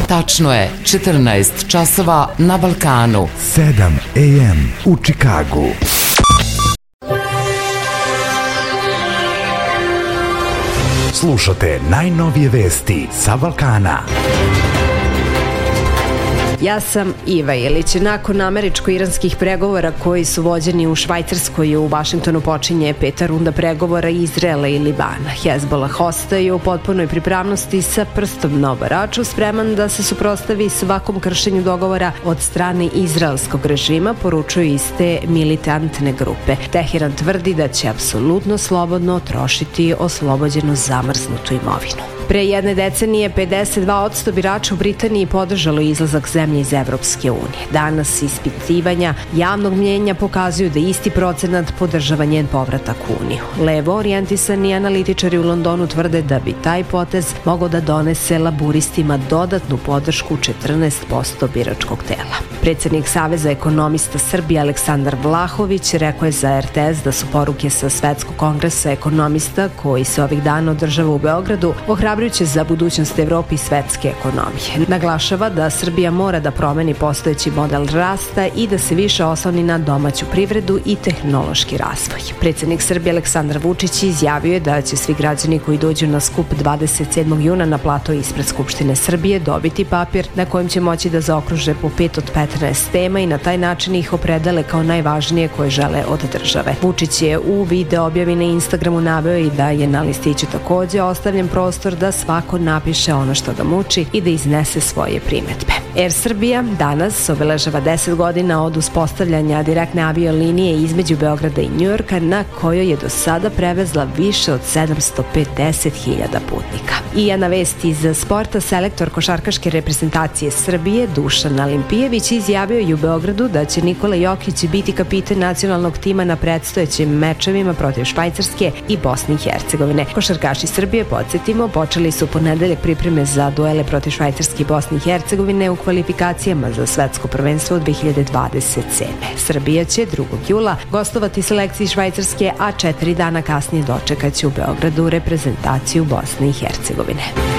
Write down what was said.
Tačno je 14 časova na Balkanu. 7 AM u Čikagu. Slušate najnovije vesti sa Balkana. Ja sam Iva Ilić. Nakon američko-iranskih pregovora koji su vođeni u Švajcarskoj, u Vašingtonu počinje peta runda pregovora Izraela i Libana. Hezbollah ostaje u potpunoj pripravnosti sa prstom na obaraču, spreman da se suprotstavi svakom kršenju dogovora od strane izraelskog režima, poručuju iz te militantne grupe. Teheran tvrdi da će apsolutno slobodno trošiti oslobođenu zamrznutu imovinu. Pre jedne decenije 52% birača u Britaniji podržalo izlazak zemlje iz Evropske unije. Danas ispitivanja javnog mnjenja pokazuju da isti procenat podržava njen povratak u Uniju. Levo orijentisani analitičari u Londonu tvrde da bi taj potez mogao da donese laburistima dodatnu podršku 14% biračkog tela. Predsjednik Saveza ekonomista Srbije Aleksandar Vlahović rekao je za RTS da su poruke sa Svetskog kongresa ekonomista koji se ovih dana održava u Beogradu ohrabrujuće za budućnost Evrope i svetske ekonomije. Naglašava da Srbija mora da promeni postojeći model rasta i da se više osloni na domaću privredu i tehnološki razvoj. Predsjednik Srbije Aleksandar Vučić izjavio je da će svi građani koji dođu na skup 27. juna na plato ispred Skupštine Srbije dobiti papir na kojem će moći da zaokruže po 5 od 15 tema i na taj način ih opredele kao najvažnije koje žele od države. Vučić je u video objavi na Instagramu naveo i da je na listiću takođe ostavljen prostor da svako napiše ono što ga muči i da iznese svoje primedbe. Air Srbija danas obeležava 10 godina od uspostavljanja direktne aviolinije između Beograda i Njujorka, na kojoj je do sada prevezla više od 750.000 putnika. I jedna vest iz sporta, selektor košarkaške reprezentacije Srbije Dušan Alimpijević izjavio je u Beogradu da će Nikola Jokić biti kapitan nacionalnog tima na predstojećim mečevima protiv Švajcarske i Bosne i Hercegovine. Košarkaši Srbije, podsjetimo, počeli su ponedeljak pripreme za duele protiv Švajcarske i Bosne i Hercegovine u kvalifikacijama za svetsko prvenstvo 2027. Srbija će 2. jula gostovati selekciji Švajcarske, a 4 dana kasnije dočekaće u Beogradu reprezentaciju Bosne i Hercegovine.